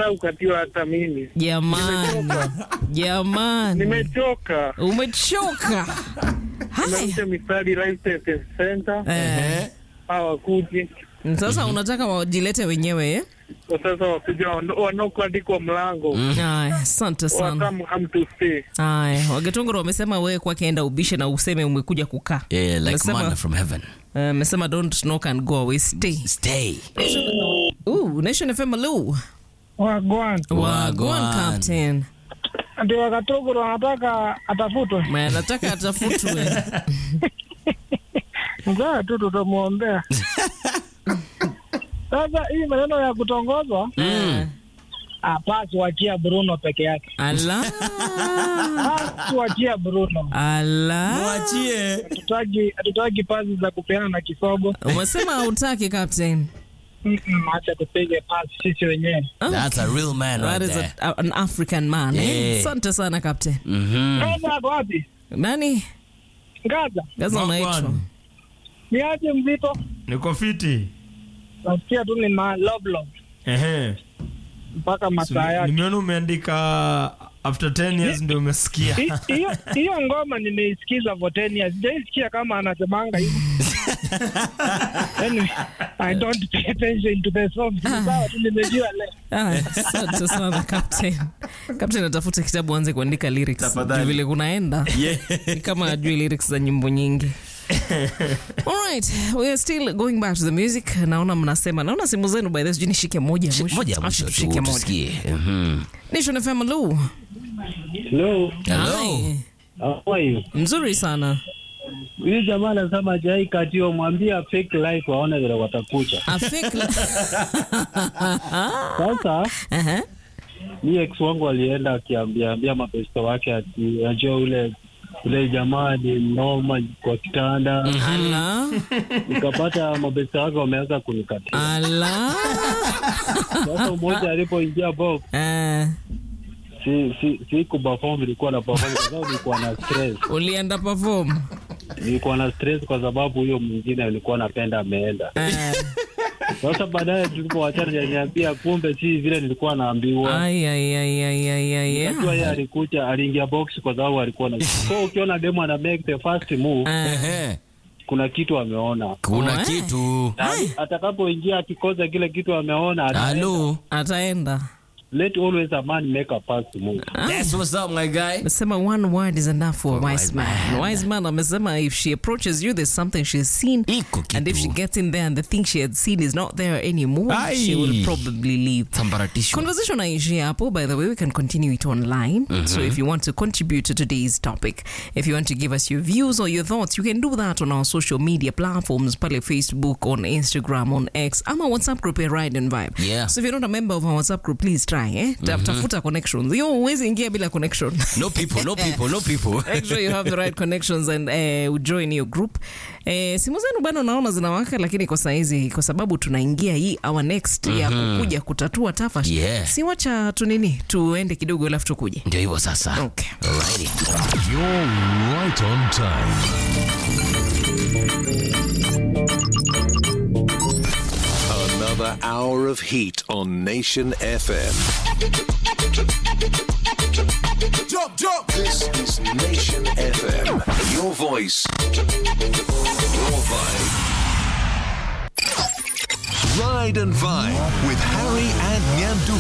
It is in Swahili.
nataka kukatiwa hata mimi. Jamani. Nimechoka. Umechoka. Nimeacha mistari live test center. Hawakuji. Sasa unataka wajilete wenyewe eh? Sasa wakuja wanaokuandikwa mlango. Asante sana. Welcome to stay. Wagetongoro wamesema wewe kwake enda ubishe na useme umekuja kukaa. Yeah, like manna from heaven. Mesema don't knock and go away, stay. Nation FM Lu. Wagwan Captain. Ndio Wagatongoro anataka atafutwe. Anataka atafutwe. Ngoja tu tutamuombea. Sasa hii maneno ya kutongozwa pasi wachia Bruno peke yake. Ala. Pasi wachia Bruno. Ala. Mwachie. Hatutaki pasi za kupeana na kisogo. Umesema hutaki Captain. Acha tupige pasi sisi wenyewe. That's a real man right there. That is an African man. Asante sana Captain. Gaza wapi? Nani? Gaza unaitwa. Ni aje mzito? Niko fiti. Nasikia tu ni love. Mpaka masaa yake. Nimeona umeandika after 10 years ndio umesikia. Hiyo ngoma nimeisikiza for 10 years. Sijaisikia kama anasemanga hivi. Anyway, I don't pay attention to the song. Sawa tu nimejua leo. Asante sana Captain. Captain atafuta kitabu anze kuandika lyrics. Vile kunaenda. Kama ajui lyrics za nyimbo nyingi. Alright, we are still going back to the music. Naona simu zenu by this jini shike moja Shike moja. Nation FM Lu. Hello. How are you? Mzuri sana. Huyu jamaa anasema jai katio mwambia fake life waone vile watakuja. A fake life. Sasa ni ex wangu alienda akiambia mapesto wake ati ajua ule jamaa ni noma kwa kitanda. Ala. Nikapata mabesa wake wameanza kunikatia. Ala. Sasa mmoja alipoingia box. Si kuperform, nilikuwa na perform kwa sababu nilikuwa na stress. Ulienda perform? Nilikuwa na stress kwa sababu huyo mwingine alikuwa anapenda ameenda. Sasa baadaye tulipoachana aliniambia kumbe si vile nilikuwa naambiwa. Unajua yeye alikuja aliingia box kwa sababu alikuwa na. So ukiona demo ana make the first move. Kuna kitu ameona. Kitu. Atakapoingia akikoza kile kitu ameona ataenda. Let always a man make a first move. That's what's up, my guy. Mesema one word is enough for a wise man. Wise man amesema if she approaches you, there's something she's seen. And if she gets in there and the thing she had seen is not there anymore, she will probably leave. Conversation naishia hapo. By the way, we can continue it online. So if you want to contribute to today's topic, if you want to give us your views or your thoughts, you can do that on our social media platforms, pale Facebook, on Instagram, on X, ama WhatsApp group, Ride and Vibe. Yeah. So if you're not a member of our WhatsApp group, please try. Tafuta connections. You always ingia bila connection. No people. Make sure you have the right connections and join your group. Simu zenu bado naona zinawaka, lakini kwa saizi kwa sababu tunaingia hii our next ya kukuja kutatua tafash. Si wacha tuende kidogo alafu tukuje. Ndio hivyo sasa. Okay. Alrighty. You're right on time. Another hour of heat on Nation FM. Jump! This is Nation FM. Your voice, your vibe. Ride and Vibe with Harry and Nyandu.